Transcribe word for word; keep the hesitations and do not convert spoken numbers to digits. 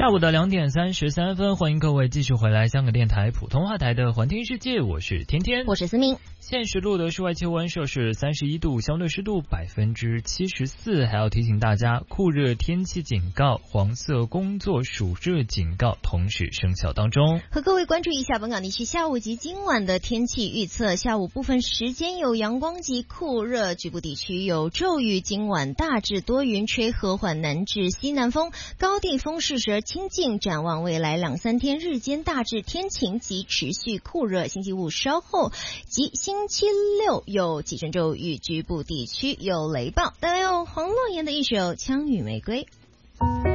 下午的两点三十三分，欢迎各位继续回来香港电台普通话台的环听世界，我是天天， 我是思明。 现实录的室外气温摄氏三十一度，相对湿度百分之七十四。还要提醒大家，酷热天气警告、黄色工作暑热警告同时生效当中。 和各位关注一下本港地区下午及今晚的天气预测。下午部分时间有阳光及酷热，局部地区有骤雨。今晚大致多云，吹和缓南至西南风，高地风势时而清劲。展望未来两三天，日间大致天晴及持续酷热。星期五稍后及星期六有几阵骤雨，局部地区有雷暴。带来有黄洛言的一首《枪与玫瑰》。